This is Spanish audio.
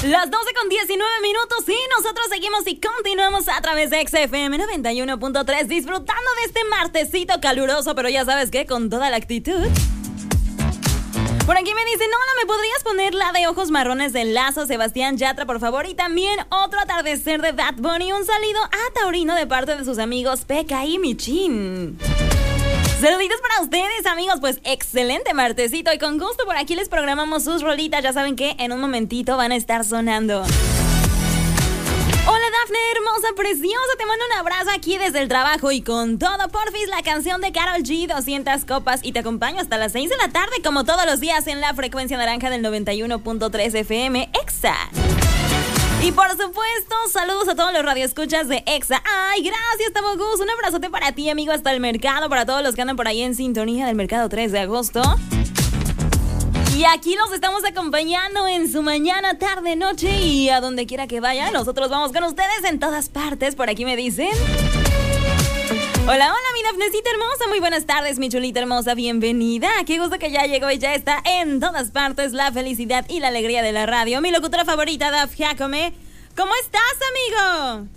Las 12:19 y nosotros seguimos y continuamos a través de XFM 91.3 disfrutando de este martesito caluroso, pero ya sabes que con toda la actitud. Por aquí me dicen, hola, ¿me podrías poner la de Ojos Marrones de Lazo, Sebastián Yatra, por favor? Y también otro atardecer de Bad Bunny. Un saludo a Taurino de parte de sus amigos Peca y Michin. Saluditos para ustedes, amigos, pues excelente martesito y con gusto por aquí les programamos sus rolitas, ya saben que en un momentito van a estar sonando. Hola Dafne, hermosa, preciosa, te mando un abrazo aquí desde el trabajo y con todo, porfis, la canción de Karol G, 200 copas y te acompaño hasta las 6 de la tarde como todos los días en la frecuencia naranja del 91.3 FM EXA. Y por supuesto, saludos a todos los radioescuchas de EXA. Ay, gracias, Tabogus. Un abrazote para ti, amigo, hasta el mercado, para todos los que andan por ahí en sintonía del mercado 3 de agosto. Y aquí los estamos acompañando en su mañana, tarde, noche y a donde quiera que vayan. Nosotros vamos con ustedes en todas partes. Por aquí me dicen... Hola, hola, mi Dafnecita hermosa, muy buenas tardes, mi chulita hermosa, bienvenida. Qué gusto que ya llegó y ya está en todas partes la felicidad y la alegría de la radio. Mi locutora favorita, Daf Jacome. ¿Cómo estás, amigo?